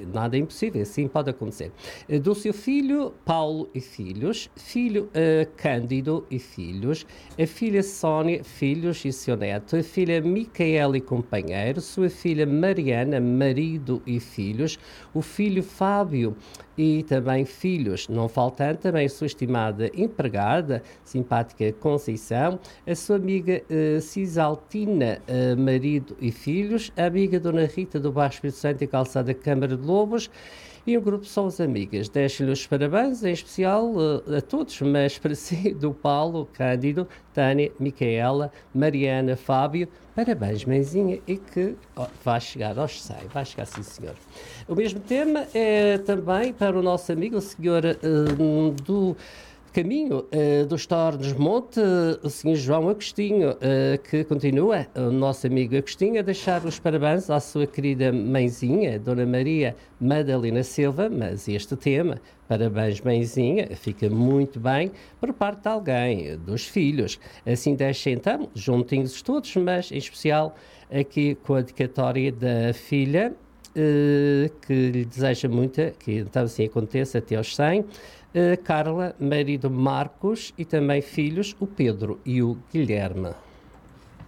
nada é impossível, assim pode acontecer. Do seu filho Paulo e filhos, filho Cândido e filhos, a filha Sónia, filhos e seu neto, a filha Micaela e companheiro, sua filha Mariana, marido e filhos, o filho Fábio e também filhos, não faltando também a sua estimada empregada, simpática Conceição, a sua amiga Cisaltina, marido e filhos, a amiga Dona Rita do Bairro Espírito Santo e Calçada Câmara de Lobos, e o grupo São as Amigas. Deixo-lhe os parabéns, em especial a todos, mas para si, do Paulo, Cândido, Tânia, Micaela, Mariana, Fábio. Parabéns, mãezinha, e que vai chegar aos 100, vai chegar sim, senhor. O mesmo tema é também para o nosso amigo, o senhor do caminho dos Tornos Monte, o Sr. João Agostinho, que continua, o nosso amigo Agostinho, a deixar os parabéns à sua querida mãezinha, Dona Maria Madalena Silva, mas este tema, parabéns mãezinha, fica muito bem por parte de alguém, dos filhos. Assim deixa então, juntinhos todos, mas em especial aqui com a dedicatória da filha, que lhe deseja muito, que então assim aconteça até aos 100, Carla, marido Marcos e também filhos, o Pedro e o Guilherme.